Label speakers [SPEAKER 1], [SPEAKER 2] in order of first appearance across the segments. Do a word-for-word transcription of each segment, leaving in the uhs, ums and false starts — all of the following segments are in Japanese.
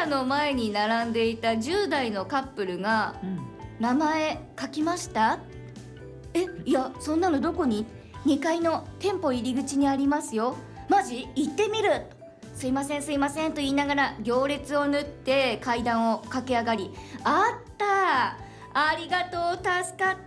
[SPEAKER 1] 車の前に並んでいたじゅう代のカップルが、
[SPEAKER 2] うん、
[SPEAKER 1] 名前書きました？え、いや、そんなのどこに？にかいの店舗入り口にありますよ。マジ？行ってみる。すいませんすいませんと言いながら行列を縫って階段を駆け上がり、あった、ありがとう、助かった、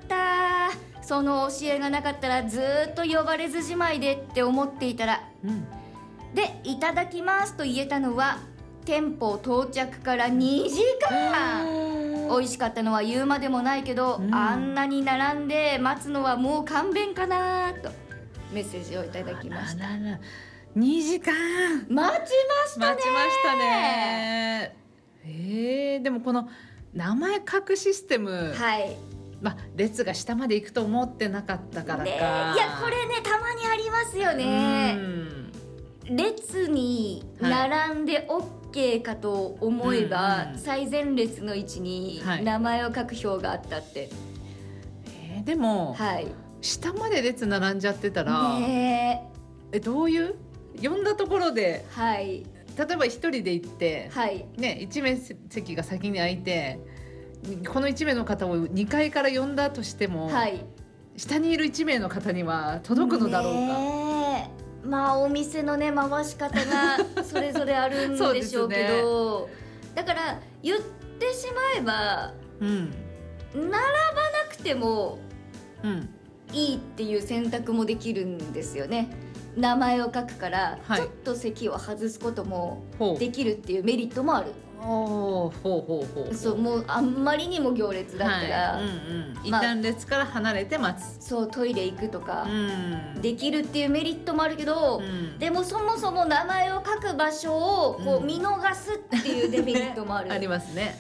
[SPEAKER 1] その教えがなかったらずーっと呼ばれずじまいでって思っていたら、
[SPEAKER 2] うん、
[SPEAKER 1] で、いただきますと言えたのは店舗到着からにじかん。美味しかったのは言うまでもないけど、うん、あんなに並んで待つのはもう勘弁かなとメッセージをいただきました。
[SPEAKER 2] あららら、にじかん
[SPEAKER 1] 待ちましたね。
[SPEAKER 2] 待ちましたね。えー、でもこの名前書くシステム、
[SPEAKER 1] はい、
[SPEAKER 2] まあ、列が下まで行くと思ってなかったからか、ね、い
[SPEAKER 1] やこれねたまにありますよね。うん、列に並んで OK かと思えば、はい、最前列の位置に名前を書く表があったって、はい、
[SPEAKER 2] えー、でも、はい、下まで列並んじゃってたら、ね、えどういう呼んだところで、はい、例えば一人で行って、はいね、いち名席が先に空いてこのいち名の方をにかいから呼んだとしても、はい、下にいるいち名の方には届くのだろうか、
[SPEAKER 1] ね、まあお店のね回し方がそれぞれあるんでしょうけどね、だから言ってしまえば、うん、並ばなくてもいいっていう選択もできるんですよね。名前を書くから、はい、ちょっと席を外すこともできるっていうメリットもある。
[SPEAKER 2] ほうほうほうほう。
[SPEAKER 1] そう、もうあんまりにも行列だったら、はい、うん
[SPEAKER 2] うん、一旦列から離れて待つ、
[SPEAKER 1] そうトイレ行くとか、うん、できるっていうメリットもあるけど、うん、でもそもそも名前を書く場所をこう見逃すっていうデメリットもある、
[SPEAKER 2] うん、ありますね。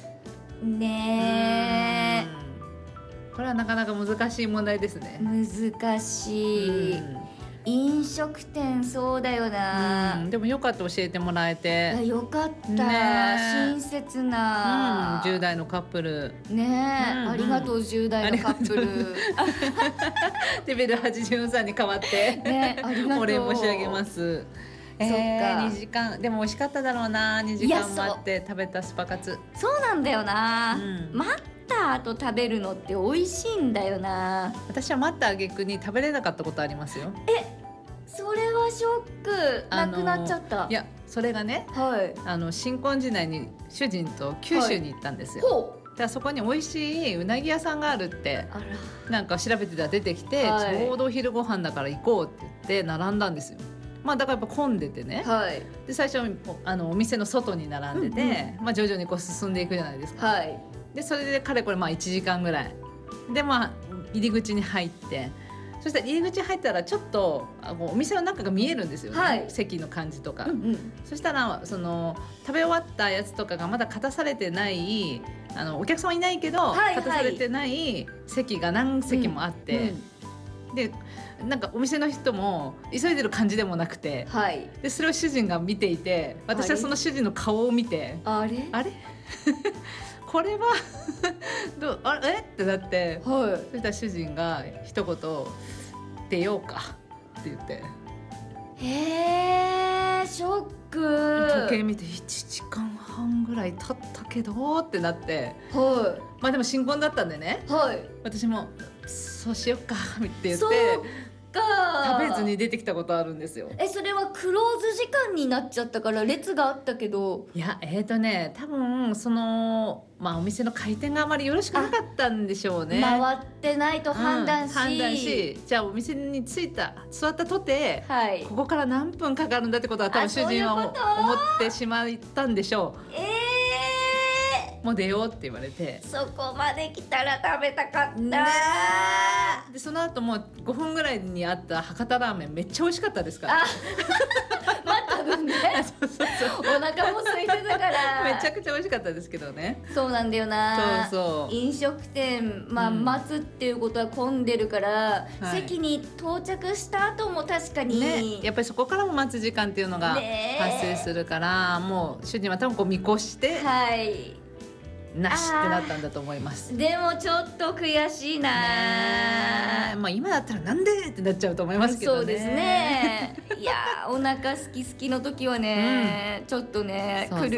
[SPEAKER 1] ね
[SPEAKER 2] え、これはなかなか難しい問題ですね。
[SPEAKER 1] 難しい、うん、飲食店そうだよな、
[SPEAKER 2] うん、でもよかった、教えてもらえて。
[SPEAKER 1] いやよかった、ね、親切な、
[SPEAKER 2] うん、じゅう代のカップル
[SPEAKER 1] ね、うんうん、ありがとうじゅう代のカップル
[SPEAKER 2] レベルはちじゅうよんさんに代わって、ね、ありがとうお礼申し上げます。えー、そっか、にじかんでも美味しかっただろうな。にじかん待って食べたスパカツ。
[SPEAKER 1] そうなんだよな、うん、待った後食べるのって美味しいんだよな。
[SPEAKER 2] 私は待った挙句に食べれなかったことありますよ。
[SPEAKER 1] え、それはショック。なくなっちゃった。
[SPEAKER 2] いや、それがね、はい、あの新婚時代に主人と九州に行ったんですよ、はい、ほう。でそこに美味しいうなぎ屋さんがあるってあらなんか調べてたら出てきて、はい、ちょうどお昼ご飯だから行こうって言って並んだんですよ。まあ、だからやっぱ混んでてね、はい、で最初あのお店の外に並んでて、うんうん、まあ、徐々にこう進んでいくじゃないですか、はい、でそれでかれこれまあいちじかんぐらいで、まあ、入り口に入って、そしたら入り口入ったらちょっとあのお店の中が見えるんですよね、はい、席の感じとか、うんうん、そしたらその食べ終わったやつとかがまだ片されてないあのお客さんはいないけど、はいはい、片されてない席が何席もあって、うんうん、でなんかお店の人も急いでる感じでもなくて、はい、でそれを主人が見ていて、私はその主人の顔を見て
[SPEAKER 1] あれ
[SPEAKER 2] あれこれはどうあれえってなって、はい、そしたら主人が一言出ようかって言って、
[SPEAKER 1] へーショック。
[SPEAKER 2] 時計見ていちじかんはんぐらい経ったけどってなって、はい、まあでも新婚だったんでね、はい、私もそうしよっかって言って食べずに出てきたことあるんですよ。
[SPEAKER 1] え、それはクローズ時間になっちゃったから列があったけど。
[SPEAKER 2] いや、えーとね多分その、まあ、お店の回転があまりよろしくなかったんでしょうね。
[SPEAKER 1] 回ってないと判断し、うん、
[SPEAKER 2] 判断し、じゃあお店に着いた座ったとて、はい、ここから何分かかるんだってことは多分主人は思ってしまったんでしょう。
[SPEAKER 1] えー
[SPEAKER 2] もう出ようって言われて、
[SPEAKER 1] そこまで来たら食べたかった、ね、
[SPEAKER 2] でその後もごふんぐらいにあった博多ラーメンめっちゃ美味しかったですから。
[SPEAKER 1] 待った分ねそうそうそうお腹も空いてたから
[SPEAKER 2] めちゃくちゃ美味しかったですけどね。
[SPEAKER 1] そうなんだよな。
[SPEAKER 2] そうそう、
[SPEAKER 1] 飲食店、まあうん、待つっていうことは混んでるから、はい、席に到着した後も確かに、
[SPEAKER 2] ね、やっぱりそこからも待つ時間っていうのが発生するから、もう主人は多分こう見越して、はいなしってなったんだと思います。
[SPEAKER 1] でもちょっと悔しいな、
[SPEAKER 2] ね、まあ、今だったらなんでってなっちゃうと思いますけどね。
[SPEAKER 1] そうですねいやお腹好き好きの時はね、うん、ちょっとね